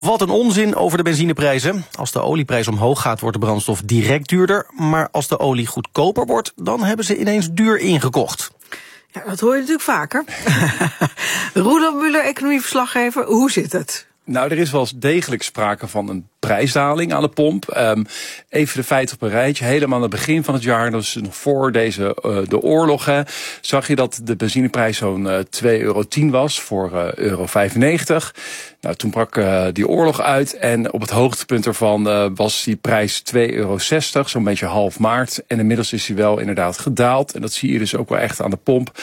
Wat een onzin over de benzineprijzen. Als de olieprijs omhoog gaat, wordt de brandstof direct duurder. Maar als de olie goedkoper wordt, dan hebben ze ineens duur ingekocht. Ja, dat hoor je natuurlijk vaker. Roelof Muller, economieverslaggever, hoe zit het? Nou, er is wel eens degelijk sprake van een prijsdaling aan de pomp. Even de feiten op een rijtje. Helemaal aan het begin van het jaar, dus nog voor de oorlog, zag je dat de benzineprijs zo'n €2,10 was voor €1,95. Nou, toen brak die oorlog uit en op het hoogtepunt ervan was die prijs €2,60, zo'n beetje half maart. En inmiddels is hij wel inderdaad gedaald. En dat zie je dus ook wel echt aan de pomp.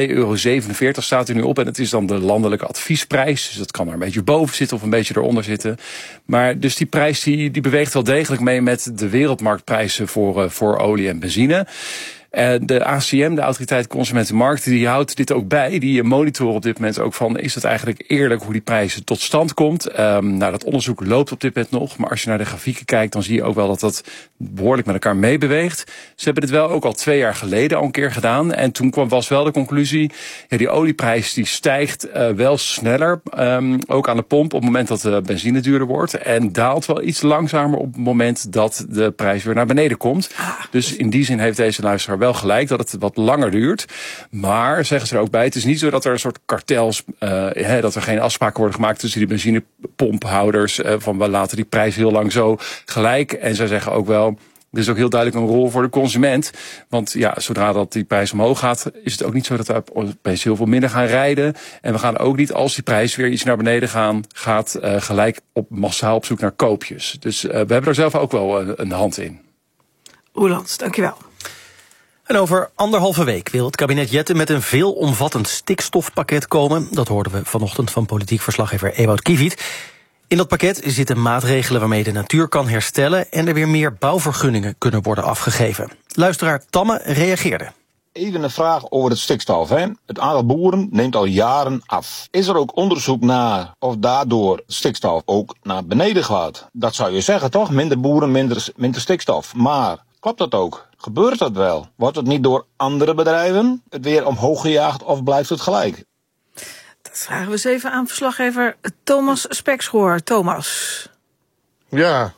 €2,47 staat er nu op en het is dan de landelijke adviesprijs. Dus dat kan er een beetje boven zitten of een beetje eronder zitten. Maar dus die prijs die beweegt wel degelijk mee met de wereldmarktprijzen voor olie en benzine. De ACM, de Autoriteit Consumentenmarkten, die houdt dit ook bij. Die monitoren op dit moment ook van, is het eigenlijk eerlijk hoe die prijzen tot stand komt? Nou, dat onderzoek loopt op dit moment nog. Maar als je naar de grafieken kijkt, dan zie je ook wel dat dat behoorlijk met elkaar meebeweegt. Ze hebben dit wel ook al 2 jaar geleden al een keer gedaan. En toen was wel de conclusie, ja, die olieprijs die stijgt wel sneller. Ook aan de pomp op het moment dat de benzine duurder wordt. En daalt wel iets langzamer op het moment dat de prijs weer naar beneden komt. Dus in die zin heeft deze luisteraar wel gelijk dat het wat langer duurt. Maar, zeggen ze er ook bij, het is niet zo dat er een soort kartels, dat er geen afspraken worden gemaakt tussen die benzinepomphouders, van we laten die prijs heel lang zo gelijk. En zij zeggen ook wel, er is ook heel duidelijk een rol voor de consument. Want ja, zodra dat die prijs omhoog gaat, is het ook niet zo dat we opeens heel veel minder gaan rijden. En we gaan ook niet, als die prijs weer iets naar beneden gaat, gelijk massaal op zoek naar koopjes. Dus we hebben er zelf ook wel een hand in. Roelands, dankjewel. En over 1,5 week wil het kabinet Jetten met een veelomvattend stikstofpakket komen. Dat hoorden we vanochtend van politiek verslaggever Ewout Kiviet. In dat pakket zitten maatregelen waarmee de natuur kan herstellen en er weer meer bouwvergunningen kunnen worden afgegeven. Luisteraar Tamme reageerde. Even een vraag over het stikstof. Het aantal boeren neemt al jaren af. Is er ook onderzoek naar of daardoor stikstof ook naar beneden gaat? Dat zou je zeggen, toch? Minder boeren, minder stikstof. Maar klopt dat ook? Gebeurt dat wel? Wordt het niet door andere bedrijven het weer omhoog gejaagd of blijft het gelijk? Dat vragen we eens even aan verslaggever Thomas Spekschoor. Thomas. Ja,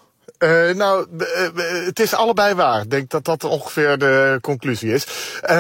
het is allebei waar. Ik denk dat dat ongeveer de conclusie is.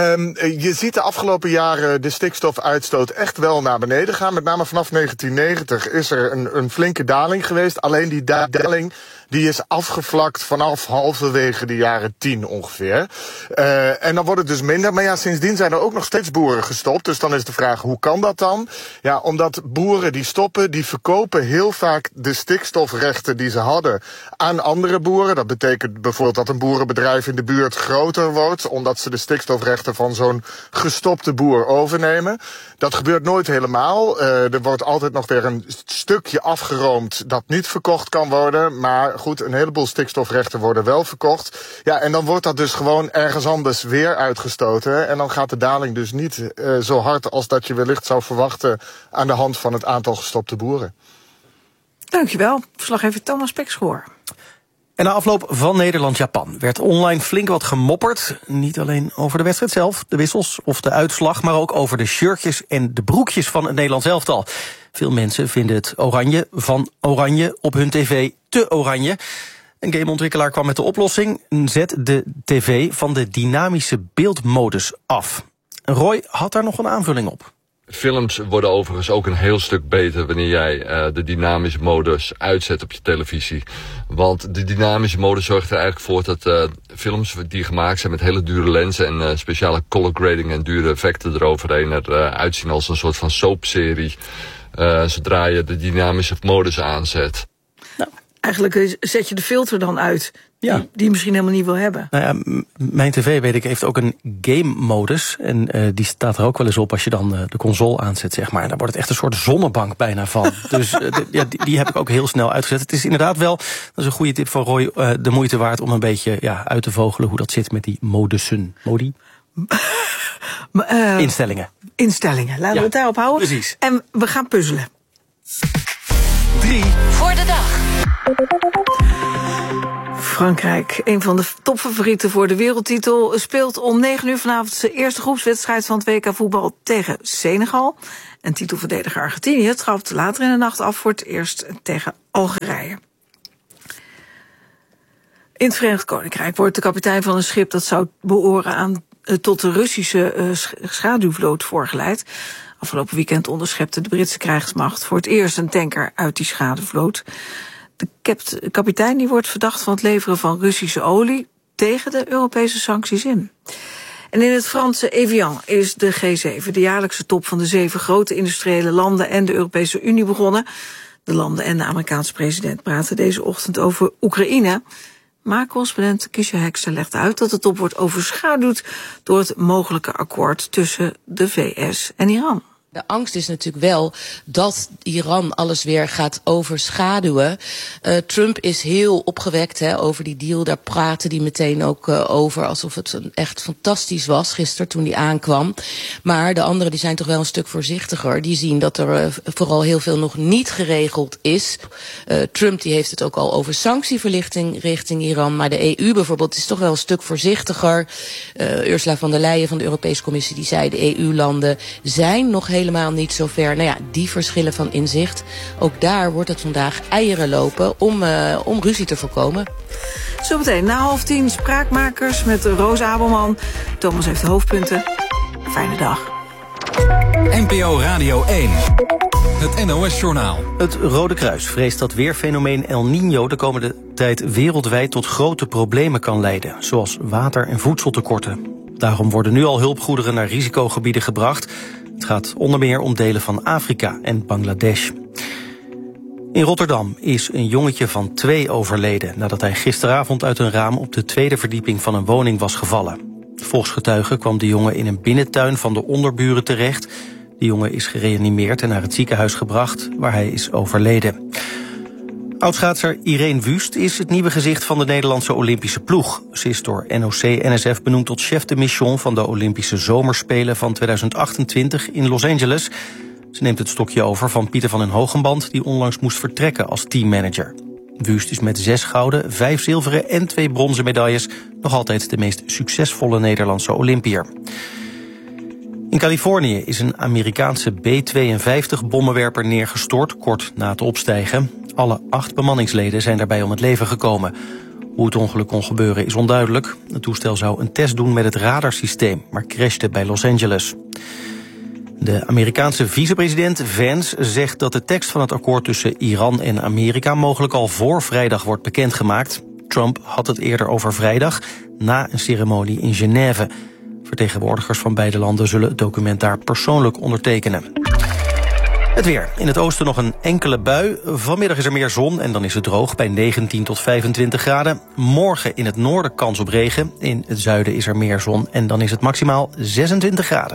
Je ziet de afgelopen jaren de stikstofuitstoot echt wel naar beneden gaan. Met name vanaf 1990 is er een flinke daling geweest. Alleen die daling die is afgevlakt vanaf halverwege de jaren 10 ongeveer. En dan wordt het dus minder. Maar ja, sindsdien zijn er ook nog steeds boeren gestopt. Dus dan is de vraag, hoe kan dat dan? Ja, omdat boeren die stoppen, die verkopen heel vaak de stikstofrechten die ze hadden aan andere boeren. Dat betekent bijvoorbeeld dat een boerenbedrijf in de buurt groter wordt, omdat ze de stikstofrechten van zo'n gestopte boer overnemen. Dat gebeurt nooit helemaal. Er wordt altijd nog weer een stukje afgeroomd dat niet verkocht kan worden. Maar goed, een heleboel stikstofrechten worden wel verkocht. Ja, en dan wordt dat dus gewoon ergens anders weer uitgestoten. En dan gaat de daling dus niet zo hard als dat je wellicht zou verwachten aan de hand van het aantal gestopte boeren. Dankjewel, verslaggever Thomas Spekschoor. En na afloop van Nederland-Japan werd online flink wat gemopperd. Niet alleen over de wedstrijd zelf, de wissels of de uitslag, maar ook over de shirtjes en de broekjes van het Nederlands elftal. Veel mensen vinden het oranje van Oranje op hun tv te oranje. Een gameontwikkelaar kwam met de oplossing: zet de tv van de dynamische beeldmodus af. Roy had daar nog een aanvulling op. Films worden overigens ook een heel stuk beter wanneer jij de dynamische modus uitzet op je televisie. Want de dynamische modus zorgt er eigenlijk voor dat films die gemaakt zijn met hele dure lenzen en speciale color grading en dure effecten eroverheen eruit zien als een soort van soapserie. Zodra je de dynamische modus aanzet. Nou, eigenlijk zet je de filter dan uit. Ja. Die je misschien helemaal niet wil hebben. Nou ja, mijn tv, weet ik, heeft ook een game-modus. En die staat er ook wel eens op als je dan de console aanzet, zeg maar. En daar wordt het echt een soort zonnebank bijna van. Dus die heb ik ook heel snel uitgezet. Het is inderdaad wel, dat is een goede tip van Roy, de moeite waard om een beetje uit te vogelen hoe dat zit met die modussen. Instellingen. Laten we het daarop houden. Precies. En we gaan puzzelen. 3 voor de dag. Frankrijk, een van de topfavorieten voor de wereldtitel, speelt om 9:00 vanavond zijn eerste groepswedstrijd van het WK voetbal tegen Senegal. En titelverdediger Argentinië trapt later in de nacht af voor het eerst tegen Algerije. In het Verenigd Koninkrijk wordt de kapitein van een schip dat zou behoren aan tot de Russische schaduwvloot voorgeleid. Afgelopen weekend onderschepte de Britse krijgsmacht voor het eerst een tanker uit die schaduwvloot. De kapitein die wordt verdacht van het leveren van Russische olie tegen de Europese sancties in. En in het Franse Evian is de G7, de jaarlijkse top van de 7 grote industriële landen en de Europese Unie begonnen. De landen en de Amerikaanse president praten deze ochtend over Oekraïne. Maar correspondent Kiesja Hekster legt uit dat de top wordt overschaduwd door het mogelijke akkoord tussen de VS en Iran. De angst is natuurlijk wel dat Iran alles weer gaat overschaduwen. Trump is heel opgewekt over die deal. Daar praten die meteen ook over alsof het echt fantastisch was gisteren toen die aankwam. Maar de anderen die zijn toch wel een stuk voorzichtiger. Die zien dat er vooral heel veel nog niet geregeld is. Trump die heeft het ook al over sanctieverlichting richting Iran. Maar de EU bijvoorbeeld is toch wel een stuk voorzichtiger. Ursula von der Leyen van de Europese Commissie die zei de EU-landen zijn nog helemaal niet zo ver. Nou ja, die verschillen van inzicht. Ook daar wordt het vandaag eieren lopen om ruzie te voorkomen. Zometeen na 9:30 Spraakmakers met Roos Abelman. Thomas heeft de hoofdpunten. Fijne dag. NPO Radio 1. Het NOS-journaal. Het Rode Kruis vreest dat weerfenomeen El Niño de komende tijd wereldwijd tot grote problemen kan leiden, zoals water- en voedseltekorten. Daarom worden nu al hulpgoederen naar risicogebieden gebracht. Het gaat onder meer om delen van Afrika en Bangladesh. In Rotterdam is een jongetje van 2 overleden nadat hij gisteravond uit een raam op de 2e verdieping van een woning was gevallen. Volgens getuigen kwam de jongen in een binnentuin van de onderburen terecht. De jongen is gereanimeerd en naar het ziekenhuis gebracht, waar hij is overleden. Oudschaatser Irene Wust is het nieuwe gezicht van de Nederlandse Olympische ploeg. Ze is door NOC-NSF benoemd tot chef de mission van de Olympische Zomerspelen van 2028 in Los Angeles. Ze neemt het stokje over van Pieter van den Hogenband, die onlangs moest vertrekken als teammanager. Wust is met 6 gouden, 5 zilveren en 2 bronzen medailles nog altijd de meest succesvolle Nederlandse Olympiër. In Californië is een Amerikaanse B-52-bommenwerper neergestort kort na het opstijgen. Alle 8 bemanningsleden zijn daarbij om het leven gekomen. Hoe het ongeluk kon gebeuren is onduidelijk. Het toestel zou een test doen met het radarsysteem, maar crashte bij Los Angeles. De Amerikaanse vicepresident Vance zegt dat de tekst van het akkoord tussen Iran en Amerika mogelijk al voor vrijdag wordt bekendgemaakt. Trump had het eerder over vrijdag, na een ceremonie in Genève. Vertegenwoordigers van beide landen zullen het document daar persoonlijk ondertekenen. Het weer. In het oosten nog een enkele bui. Vanmiddag is er meer zon en dan is het droog bij 19 tot 25 graden. Morgen in het noorden kans op regen. In het zuiden is er meer zon en dan is het maximaal 26 graden.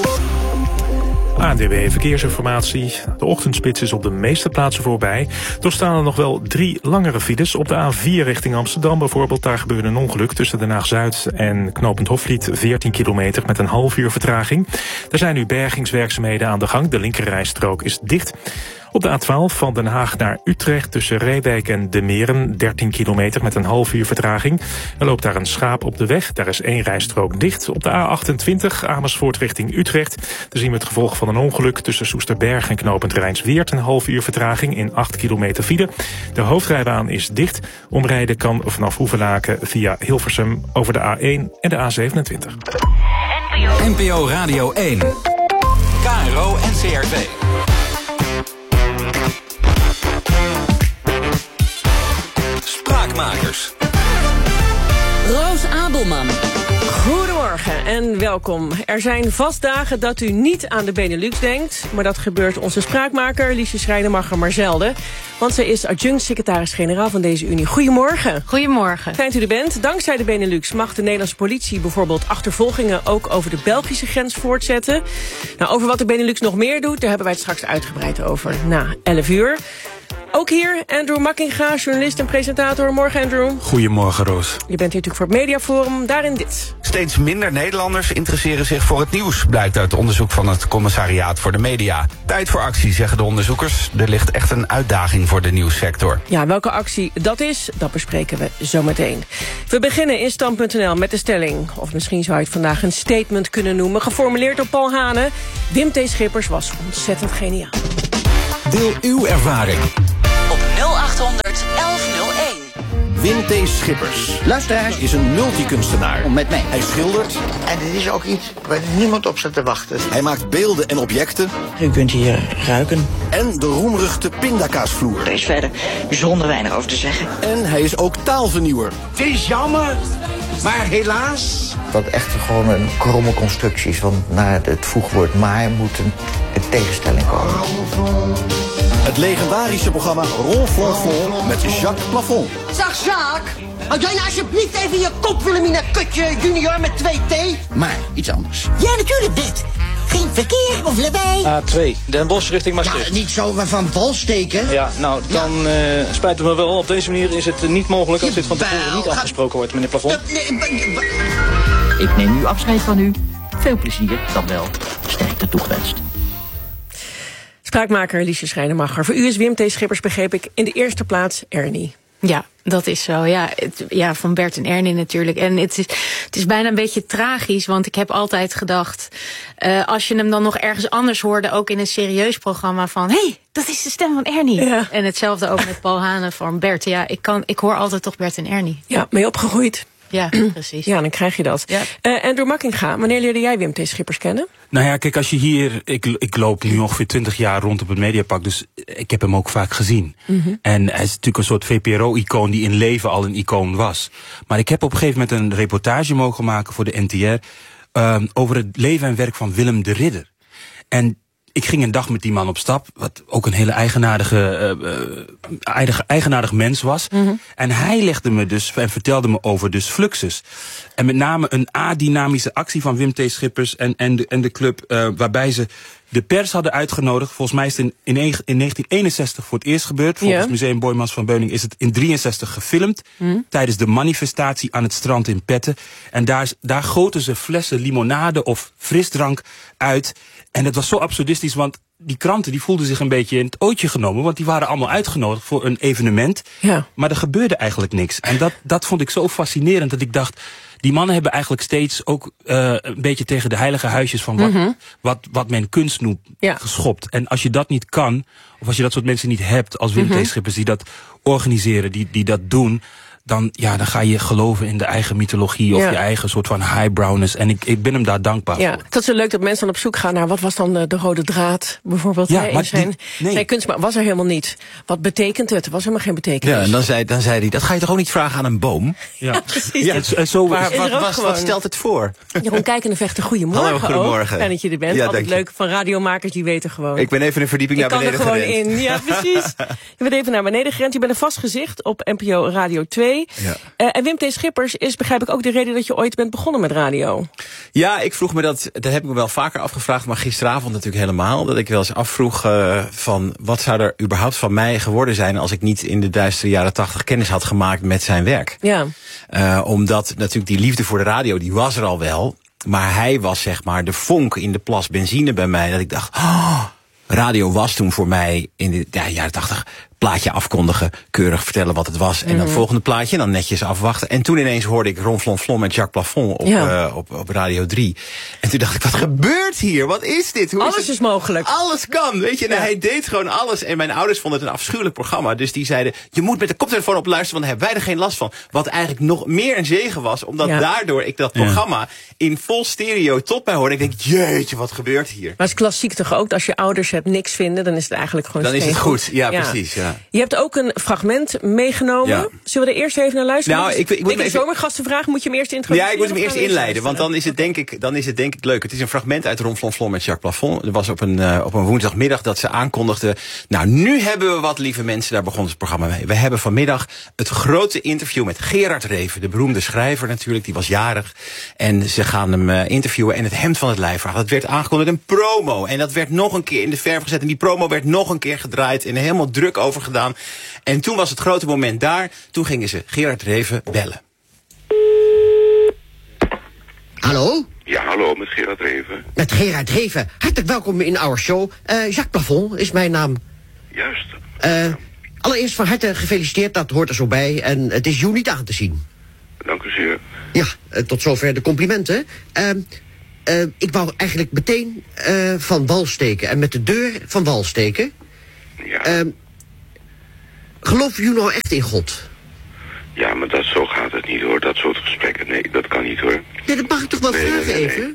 ANWB Verkeersinformatie. De ochtendspits is op de meeste plaatsen voorbij. Er staan er nog wel 3 langere files. Op de A4 richting Amsterdam bijvoorbeeld. Daar gebeurde een ongeluk tussen Den Haag-Zuid en knooppunt Hofvliet. 14 kilometer met een half uur vertraging. Er zijn nu bergingswerkzaamheden aan de gang. De linkerrijstrook is dicht. Op de A12 van Den Haag naar Utrecht tussen Reewijk en De Meren. 13 kilometer met een half uur vertraging. Er loopt daar een schaap op de weg. Daar is 1 rijstrook dicht. Op de A28 Amersfoort richting Utrecht. Daar zien we het gevolg van een ongeluk tussen Soesterberg en knooppunt Rijnsweert. Een half uur vertraging in 8 kilometer file. De hoofdrijbaan is dicht. Omrijden kan vanaf Hoevelaken via Hilversum over de A1 en de A27. NPO Radio 1. KRO NCRV. Spraakmakers. Roos Abelman. Goedemorgen en welkom. Er zijn vast dagen dat u niet aan de Benelux denkt, maar dat gebeurt onze spraakmaker Liesje Schrijnemacher maar zelden. Want zij is adjunct-secretaris-generaal van deze Unie. Goedemorgen. Goedemorgen. Fijn dat u er bent. Dankzij de Benelux mag de Nederlandse politie bijvoorbeeld achtervolgingen ook over de Belgische grens voortzetten. Nou, over wat de Benelux nog meer doet, daar hebben wij het straks uitgebreid over na 11 uur. Ook hier Andrew Makkinga, journalist en presentator. Morgen Andrew. Goedemorgen Roos. Je bent hier natuurlijk voor het Mediaforum. Daarin dit. Ik Steeds minder Nederlanders interesseren zich voor het nieuws, blijkt uit onderzoek van het Commissariaat voor de Media. Tijd voor actie, zeggen de onderzoekers. Er ligt echt een uitdaging voor de nieuwssector. Ja, welke actie dat is, dat bespreken we zo meteen. We beginnen in Stand.nl met de stelling. Of misschien zou je het vandaag een statement kunnen noemen. Geformuleerd door Paul Hane. Wim T. Schippers was ontzettend geniaal. Deel uw ervaring. Op 0800 1101. Wim T. Schippers. Luisteraars is een multikunstenaar. Met mij. Hij schildert. En het is ook iets waar niemand op zit te wachten. Hij maakt beelden en objecten. U kunt hier ruiken. En de roemruchte pindakaasvloer. Er is verder bijzonder weinig over te zeggen. En hij is ook taalvernieuwer. Het is jammer, maar helaas. Dat echt gewoon een kromme constructie is. Want na het voegwoord maar moet een tegenstelling komen. Het legendarische programma Ronflonflon met Jacques Plafond. Zeg Jacques, had jij nou alsjeblieft even je kop Willemina Kutje junior met 2 T? Maar iets anders. Ja, natuurlijk dit. Geen verkeer of erbij. A2, Den Bosch richting Maastricht. Ja, niet zo van wal steken. Ja, nou, dan spijt het me wel. Op deze manier is het niet mogelijk als dit van tevoren niet afgesproken wordt, meneer Plafond. Ik neem nu afscheid van u. Veel plezier, dan wel. Sterkte toegewenst. Spraakmaker Liesje Schrijnemacher. Voor u is Wim T. Schippers, begreep ik, in de eerste plaats Ernie. Ja, dat is zo. Ja, van Bert en Ernie natuurlijk. En het is bijna een beetje tragisch, want ik heb altijd gedacht, als je hem dan nog ergens anders hoorde, ook in een serieus programma, van hey, dat is de stem van Ernie. Ja. En hetzelfde ook met Paul Hane van Bert. Ja, ik hoor altijd toch Bert en Ernie. Ja, mee opgegroeid. Ja, precies. Ja, dan krijg je dat. Ja. Andrew Makkinga, wanneer leerde jij Wim T. Schippers kennen? Nou ja, kijk, als je hier... Ik loop nu ongeveer 20 jaar rond op het Mediapark, dus ik heb hem ook vaak gezien. Mm-hmm. En hij is natuurlijk een soort VPRO-icoon die in leven al een icoon was. Maar ik heb op een gegeven moment een reportage mogen maken voor de NTR... over het leven en werk van Willem de Ridder. En ik ging een dag met die man op stap, wat ook een hele eigenaardig mens was. Mm-hmm. En hij legde me dus en vertelde me over dus Fluxus. En met name een adynamische actie van Wim T. Schippers en de club, waarbij ze de pers hadden uitgenodigd. Volgens mij is het in 1961 voor het eerst gebeurd. Volgens Museum Boijmans van Beuning is het in 1963 gefilmd. Mm. Tijdens de manifestatie aan het strand in Petten. En daar goten ze flessen limonade of frisdrank uit. En het was zo absurdistisch, want die kranten die voelden zich een beetje in het ootje genomen. Want die waren allemaal uitgenodigd voor een evenement. Ja. Maar er gebeurde eigenlijk niks. En dat vond ik zo fascinerend dat ik dacht, die mannen hebben eigenlijk steeds ook een beetje tegen de heilige huisjes van wat men kunst noemt geschopt. En als je dat niet kan, of als je dat soort mensen niet hebt als Wim T. Schippers die dat organiseren, die dat doen, dan ga je geloven in de eigen mythologie of je eigen soort van highbrowness. En ik ben hem daar dankbaar voor. Het is zo leuk dat mensen dan op zoek gaan naar wat was dan de rode draad bijvoorbeeld. Maar zijn kunst, maar was er helemaal niet. Wat betekent het? Er was helemaal geen betekenis. Ja, en dan zei hij, dat ga je toch ook niet vragen aan een boom? Ja, precies. Ja, en zo, wat stelt het voor? Jeroen Kijkendevechter, goedemorgen. Hallo, goedemorgen. Fijn dat je er bent. Ja, altijd leuk van radiomakers, die weten gewoon. Ik ben even een verdieping naar beneden gerend. Ik kan er gewoon in. Ja, precies. Je bent even naar beneden gerend. Je bent een vast gezicht op NPO Radio 2. Ja. En Wim T. Schippers is, begrijp ik, ook de reden dat je ooit bent begonnen met radio. Ja, ik vroeg me dat heb ik me wel vaker afgevraagd, maar gisteravond natuurlijk helemaal. Dat ik wel eens afvroeg van wat zou er überhaupt van mij geworden zijn als ik niet in de duistere jaren 80 kennis had gemaakt met zijn werk. Ja. Omdat natuurlijk die liefde voor de radio, die was er al wel. Maar hij was zeg maar de vonk in de plas benzine bij mij. Dat ik dacht, radio was toen voor mij in de jaren 80... plaatje afkondigen, keurig vertellen wat het was. En dan het volgende plaatje, dan netjes afwachten. En toen ineens hoorde ik Ronflonflon met Jacques Plafond op Radio 3. En toen dacht ik, wat gebeurt hier? Wat is dit? Alles is mogelijk. Alles kan, weet je. En hij deed gewoon alles. En mijn ouders vonden het een afschuwelijk programma. Dus die zeiden, je moet met de koptelefoon op luisteren, want daar hebben wij er geen last van. Wat eigenlijk nog meer een zegen was, omdat daardoor ik dat programma in vol stereo tot mij hoorde. Ik denk, jeetje, wat gebeurt hier? Maar het is klassiek toch ook, als je ouders hebt niks vinden, dan is het eigenlijk gewoon dan is het goed, ja, precies. Ja. Je hebt ook een fragment meegenomen. Ja. Zullen we er eerst even naar luisteren? Nou, ik moet de zomergasten vragen, moet je hem eerst introduceren? Ja, ik moet hem eerst inleiden, want dan is het denk ik leuk. Het is een fragment uit Ronflonflon met Jacques Plafond. Er was op een woensdagmiddag dat ze aankondigden, nou, nu hebben we wat, lieve mensen, daar begon het programma mee. We hebben vanmiddag het grote interview met Gerard Reven, de beroemde schrijver natuurlijk, die was jarig. En ze gaan hem interviewen en het hemd van het lijf vragen. Dat werd aangekondigd, een promo. En dat werd nog een keer in de verf gezet. En die promo werd nog een keer gedraaid en helemaal druk over gedaan. En toen was het grote moment daar. Toen gingen ze Gerard Reven bellen. Hallo? Ja, hallo, met Gerard Reven. Met Gerard Reven. Hartelijk welkom in our show. Jacques Plafond is mijn naam. Juist. Allereerst van harte gefeliciteerd, dat hoort er zo bij. En het is jou niet aan te zien. Dank u zeer. Ja, tot zover de complimenten. Ik wou eigenlijk meteen van wal steken. En met de deur van wal steken. Ja. Geloven jullie nou echt in God? Ja, maar zo gaat het niet hoor, dat soort gesprekken. Nee, dat kan niet hoor. Ja, dat mag ik toch wel vragen even?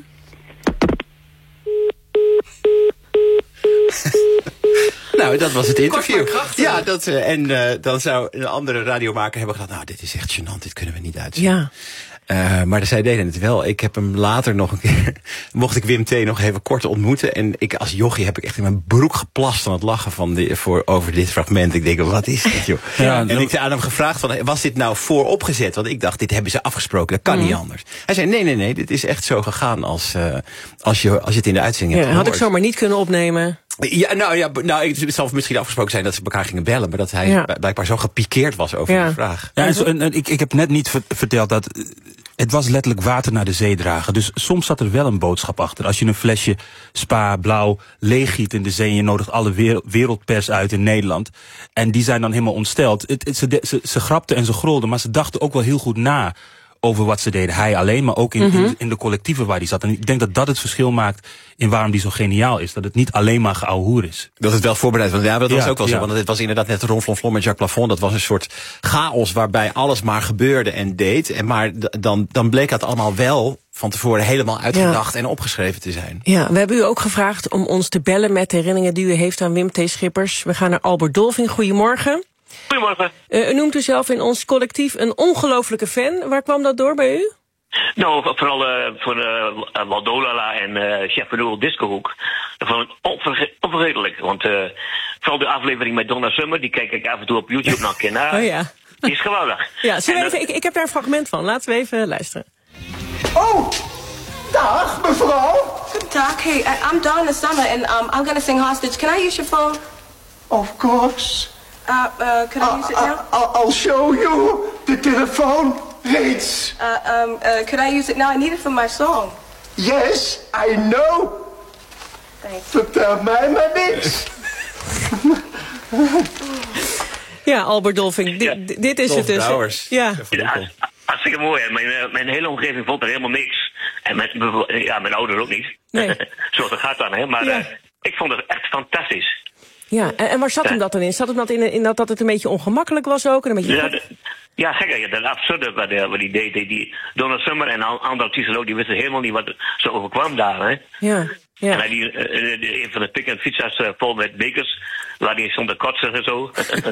Nou, dat was het interview. Ja, dan zou een andere radiomaker hebben gedacht, nou, dit is echt gênant, dit kunnen we niet uitzenden. Ja. Maar zij deden het wel. Ik heb hem later nog een keer, mocht ik Wim T. nog even kort ontmoeten. En als jochie heb ik echt in mijn broek geplast van het lachen over dit fragment. Ik denk, wat is dit, joh? Ja, en ik heb aan hem gevraagd, was dit nou vooropgezet? Want ik dacht, dit hebben ze afgesproken, dat kan niet anders. Hij zei, nee, dit is echt zo gegaan als je het in de uitzending hebt gehoord. Had ik zomaar niet kunnen opnemen. Ja, het zal misschien afgesproken zijn dat ze elkaar gingen bellen, maar dat hij blijkbaar zo gepikeerd was over die vraag. Ja, en ik heb net niet verteld dat het was letterlijk water naar de zee dragen. Dus soms zat er wel een boodschap achter. Als je een flesje Spa blauw leeggiet in de zee en je nodigt alle wereldpers uit in Nederland, en die zijn dan helemaal ontsteld. Ze grapten en ze grolden, maar ze dachten ook wel heel goed na over wat ze deden. Hij alleen, maar ook in de collectieven waar hij zat. En ik denk dat dat het verschil maakt in waarom die zo geniaal is. Dat het niet alleen maar geouwehoer is. Dat het wel voorbereid was. Ja, dat was ook wel zo. Want het was inderdaad net Ronflonflon met Jacques Plafond. Dat was een soort chaos waarbij alles maar gebeurde en deed. Maar dan bleek dat allemaal wel van tevoren helemaal uitgedacht en opgeschreven te zijn. Ja, we hebben u ook gevraagd om ons te bellen met herinneringen die u heeft aan Wim T. Schippers. We gaan naar Albert Dolving. Goedemorgen. Goedemorgen. U noemt u zelf in ons collectief een ongelofelijke fan. Waar kwam dat door bij u? Nou, vooral voor Waldolala en Chef Bedoel Discohoek. Dat vond ik onvergetelijk. Want vooral de aflevering met Donna Summer, die kijk ik af en toe op YouTube nog een keer naar. Oh ja. Die is geweldig. Ja, ik heb daar een fragment van. Laten we even luisteren. Oh, dag mevrouw. Good dag. Hey, I'm Donna Summer and I'm gonna sing Hostage. Can I use your phone? Of course. Can I use it now? I'll show you. De telefoon reeds. Could I use it now? I need it for my song. Yes, I know. Thanks. Vertel mij maar niks. Ja, Albert Dolving, dit is het dus. Ja. Hartstikke mooi. Mijn hele omgeving vond er helemaal niks. En mijn ouders ook niet. Nee. Zoals het gaat dan, hè. Maar ik vond het echt fantastisch. Ja, en waar zat hem dat dan in? Zat hem dat in dat het een beetje ongemakkelijk was ook? En een beetje gek, dat absurde wat die deed. Die Donna Summer en andere artiesten ook, die wisten helemaal niet wat zo overkwam daar, hè. Ja. En een van de pik- en fietsers vol met bekers, waar die stond te kotsen en zo.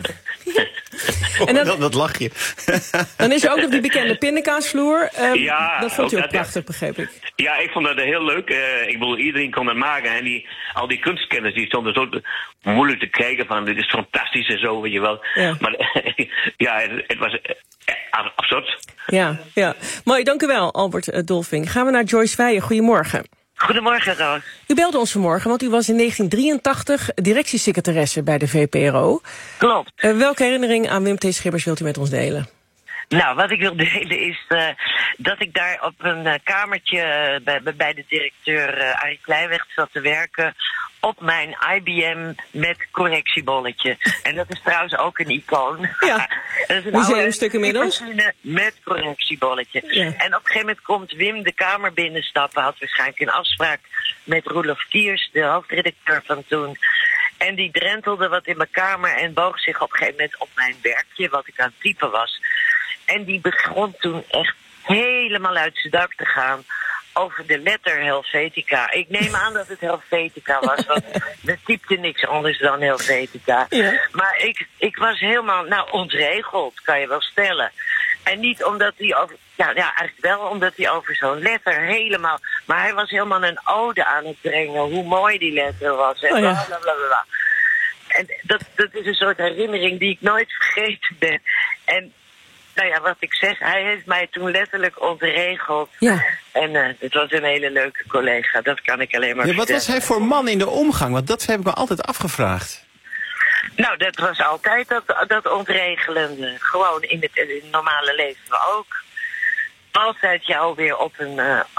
En dat lach je. Dan is er ook nog die bekende pindakaasvloer. Dat vond je ook dat, prachtig, begreep ik. Ja, ik vond dat heel leuk. Ik bedoel, iedereen kon dat maken. En al die kunstkenners die stonden zo moeilijk te kijken van, dit is fantastisch en zo, weet je wel. Ja. Maar het was absurd. Ja. Mooi, dank u wel, Albert Dolving. Gaan we naar Joyce Weijer. Goedemorgen. Goedemorgen, Roos. U belde ons vanmorgen, want u was in 1983 directiesecretaresse bij de VPRO. Klopt. Welke herinnering aan Wim T. Schippers wilt u met ons delen? Nou, wat ik wil delen is dat ik daar op een kamertje bij de directeur Arie Kleiweg zat te werken op mijn IBM met correctiebolletje. En dat is trouwens ook een icoon. Ja, dat is een museumstuk inmiddels. Met correctiebolletje. Ja. En op een gegeven moment komt Wim de kamer binnenstappen. Had waarschijnlijk een afspraak met Roelof Kiers, de hoofdredacteur van toen. En die drentelde wat in mijn kamer en boog zich op een gegeven moment op mijn werkje, wat ik aan het typen was. En die begon toen echt helemaal uit zijn dak te gaan over de letter Helvetica. Ik neem aan dat het Helvetica was, want er typte niks anders dan Helvetica. Ja. Maar ik was helemaal ontregeld, kan je wel stellen. En niet omdat hij over... Ja, eigenlijk wel omdat hij over zo'n letter helemaal... Maar hij was helemaal een ode aan het brengen, hoe mooi die letter was. En blablabla. En dat is een soort herinnering die ik nooit vergeten ben. En wat ik zeg, hij heeft mij toen letterlijk ontregeld. Ja. En het was een hele leuke collega, dat kan ik alleen maar vertellen. Wat was hij voor man in de omgang? Want dat heb ik me altijd afgevraagd. Nou, dat was altijd dat ontregelende. Gewoon in het normale leven ook. Altijd jou weer op een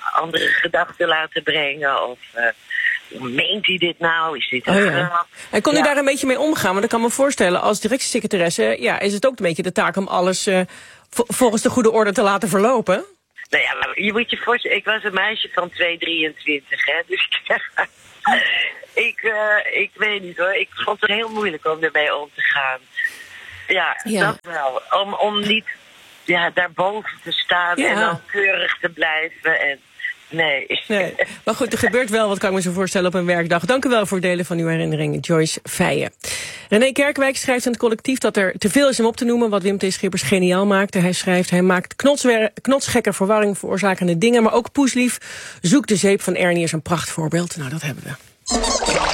andere gedachten laten brengen. Of meent hij dit nou? Is dit een grap? En kon u daar een beetje mee omgaan? Want ik kan me voorstellen, als directiesecretaresse is het ook een beetje de taak om alles volgens de goede orde te laten verlopen. Nou ja, maar je moet je voorstellen, ik was een meisje van 2,23, hè. Dus ik weet niet hoor. Ik vond het heel moeilijk om ermee om te gaan. Ja, dat wel. Om niet daarboven te staan en dan keurig te blijven. En nee. Maar goed, er gebeurt wel wat, kan ik me zo voorstellen, op een werkdag. Dank u wel voor het delen van uw herinneringen, Joyce Feijen. René Kerkwijk schrijft in het collectief dat er te veel is om op te noemen wat Wim T. Schippers geniaal maakte. Hij schrijft, hij maakt knotsgekke verwarring veroorzakende dingen, maar ook poeslief. Zoek de zeep van Ernie is een prachtvoorbeeld. Nou, dat hebben we.